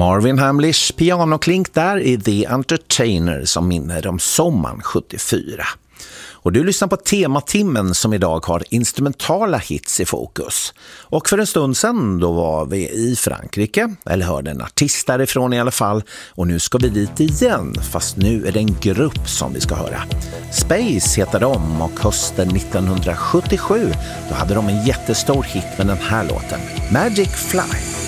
Marvin Hamlish pianoklink där i The Entertainer som minner om sommaren 74. Och du lyssnar på Tematimmen som idag har instrumentala hits i fokus. Och för en stund sedan då var vi i Frankrike, eller hörde en artist därifrån i alla fall. Och nu ska vi dit igen, fast nu är det en grupp som vi ska höra. Space heter de och hösten 1977 då hade de en jättestor hit med den här låten, Magic Fly.